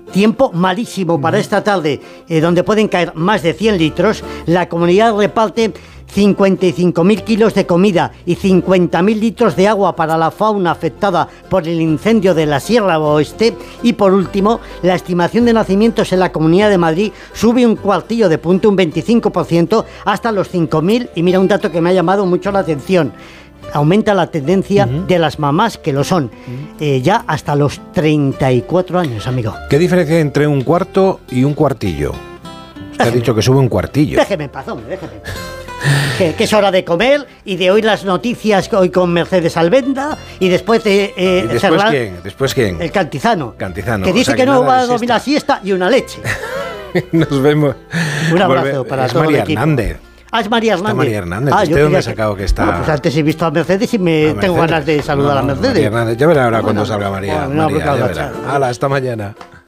tiempo malísimo para esta tarde, donde pueden caer más de 100 litros. La comunidad reparte 55.000 kilos de comida y 50.000 litros de agua para la fauna afectada por el incendio de la Sierra Oeste. Y por último, la estimación de nacimientos en la Comunidad de Madrid sube un cuartillo de punto, un 25%, hasta los 5.000. Y mira un dato que me ha llamado mucho la atención. Aumenta la tendencia de las mamás que lo son, ya hasta los 34 años, amigo. ¿Qué diferencia hay entre un cuarto y un cuartillo? Usted ha dicho que sube un cuartillo. Déjeme en paz, hombre, déjeme. Que es hora de comer y de oír las noticias hoy con Mercedes Albenda y después de... ¿Y después quién? ¿Después quién? El Cantizano. Cantizano. Que dice que no va a dormir la siesta y una leche. Nos vemos. Un abrazo para todo el equipo. Hernández. Es María Hernández. Está María Hernández. ¿Usted dónde ha sacado que está? No, pues antes he visto a Mercedes y tengo ganas de saludar a Mercedes. María Hernández. Ya verá ahora cuando salga María. Bueno, María, ya verá. Hala, hasta mañana.